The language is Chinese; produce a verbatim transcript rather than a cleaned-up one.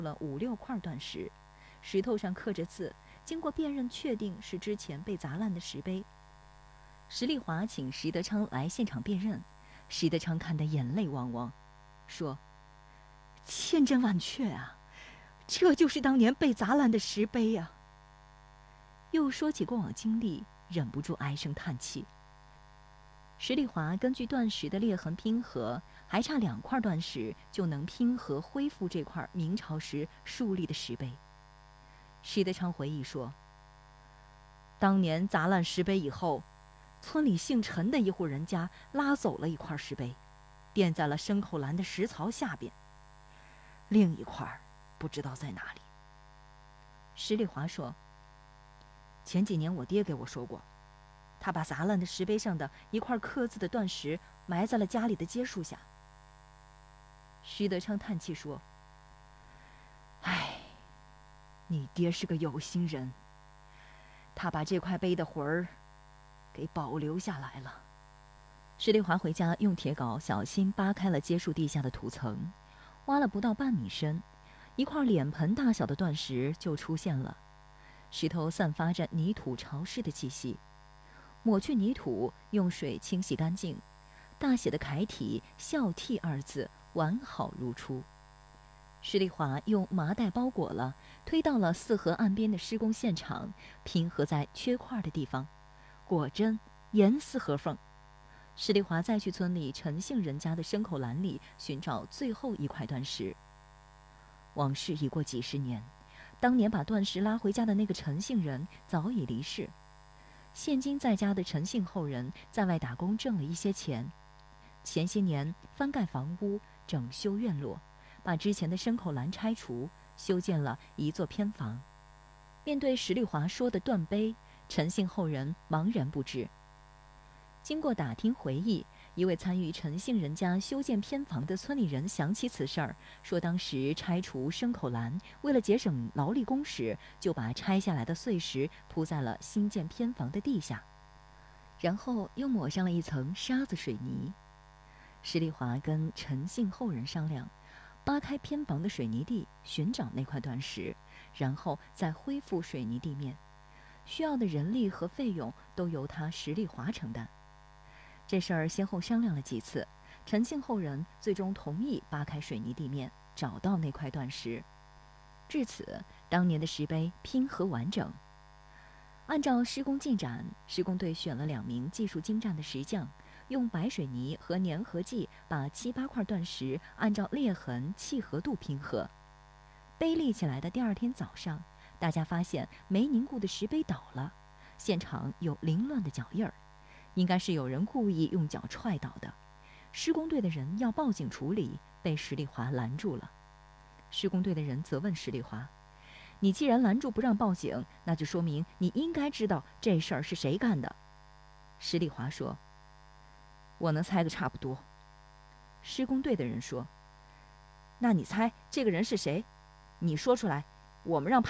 了五六块断石，石头上刻着字，经过辨认确定是之前被砸烂的石碑。石丽华请石德昌来现场辨认，石德昌看得眼泪汪汪，说：“千真万确啊，这就是当年被砸烂的石碑啊。”又说起过往经历，忍不住唉声叹气。石丽华根据断石的裂痕拼合，还差两块断石就能拼合恢复这块明朝时树立的石碑。石德昌回忆说：“当年砸烂石碑以后，村里姓陈的一户人家拉走了一块石碑，垫在了牲口栏的石槽下边，另一块不知道在哪里。”石丽华说：“前几年我爹给我说过，他把砸烂的石碑上的一块刻字的断石埋在了家里的街树下。”徐德昌叹气说：“唉，你爹是个有心人，他把这块碑的魂儿给保留下来了。”石丽华回家用铁镐小心扒开了街树地下的土层，挖了不到半米深，一块脸盆大小的断石就出现了。石头散发着泥土潮湿的气息，抹去泥土，用水清洗干净，大写的楷体“孝悌”二字完好如初。石丽华用麻袋包裹了，推到了四河岸边的施工现场，拼合在缺块的地方，果真严丝合缝。石丽华再去村里陈姓人家的牲口栏里寻找最后一块断石。往事已过几十年，当年把断石拉回家的那个陈姓人早已离世，现今在家的陈姓后人在外打工挣了一些钱，前些年翻盖房屋，整修院落，把之前的牲口栏拆除，修建了一座偏房。面对石丽华说的断碑，陈姓后人茫然不知。经过打听回忆，一位参与陈姓人家修建偏房的村里人想起此事儿，说当时拆除牲口栏，为了节省劳力工时，就把拆下来的碎石铺在了新建偏房的地下，然后又抹上了一层沙子水泥。石丽华跟陈姓后人商量，扒开偏房的水泥地，寻找那块断石，然后再恢复水泥地面，需要的人力和费用都由他石丽华承担。这事儿先后商量了几次，陈姓后人最终同意扒开水泥地面，找到那块断石。至此，当年的石碑拼合完整。按照施工进展，施工队选了两名技术精湛的石匠，用白水泥和粘合剂把七八块断石按照裂痕、契合度拼合。碑立起来的第二天早上，大家发现没凝固的石碑倒了，现场有凌乱的脚印儿，应该是有人故意用脚踹倒的。施工队的人要报警处理，被石丽华拦住了。施工队的人责问石丽华：“你既然拦住不让报警，那就说明你应该知道这事儿是谁干的。”石丽华说：“我能猜个差不多。”施工队的人说：“那你猜这个人是谁？你说出来，我们让